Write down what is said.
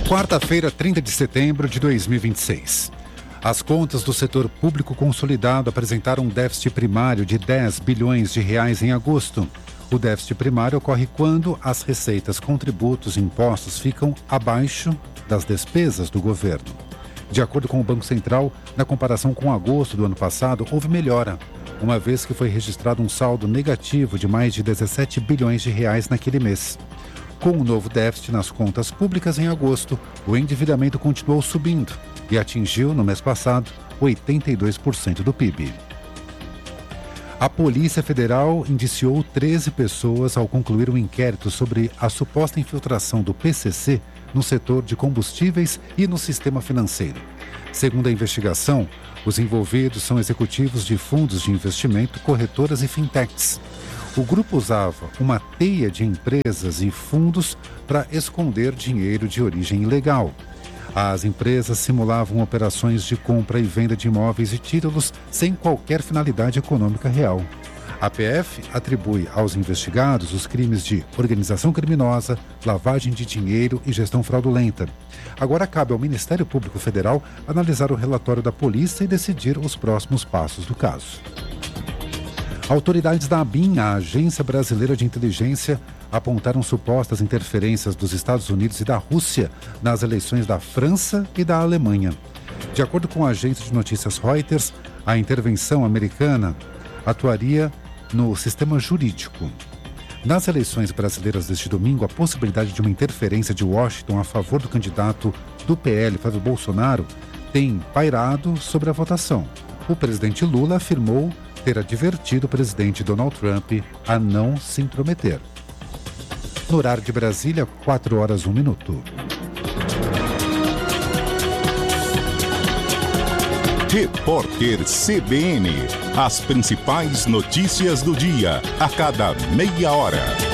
Quarta-feira, 30 de setembro de 2026. As contas do setor público consolidado apresentaram um déficit primário de 10 bilhões de reais em agosto. O déficit primário ocorre quando as receitas com tributos e impostos ficam abaixo das despesas do governo. De acordo com o Banco Central, na comparação com agosto do ano passado, houve melhora, uma vez que foi registrado um saldo negativo de mais de 17 bilhões de reais naquele mês. Com o novo déficit nas contas públicas em agosto, o endividamento continuou subindo e atingiu, no mês passado, 82% do PIB. A Polícia Federal indiciou 13 pessoas ao concluir um inquérito sobre a suposta infiltração do PCC no setor de combustíveis e no sistema financeiro. Segundo a investigação, os envolvidos são executivos de fundos de investimento, corretoras e fintechs. O grupo usava uma teia de empresas e fundos para esconder dinheiro de origem ilegal. As empresas simulavam operações de compra e venda de imóveis e títulos sem qualquer finalidade econômica real. A PF atribui aos investigados os crimes de organização criminosa, lavagem de dinheiro e gestão fraudulenta. Agora cabe ao Ministério Público Federal analisar o relatório da polícia e decidir os próximos passos do caso. Autoridades da ABIN, a Agência Brasileira de Inteligência, apontaram supostas interferências dos Estados Unidos e da Rússia nas eleições da França e da Alemanha. De acordo com a agência de notícias Reuters, a intervenção americana atuaria no sistema jurídico. Nas eleições brasileiras deste domingo, a possibilidade de uma interferência de Washington a favor do candidato do PL, Flávio Bolsonaro, tem pairado sobre a votação. O presidente Lula afirmou ter advertido o presidente Donald Trump a não se intrometer. No horário de Brasília, 4h01. Repórter CBN. As principais notícias do dia, a cada meia hora.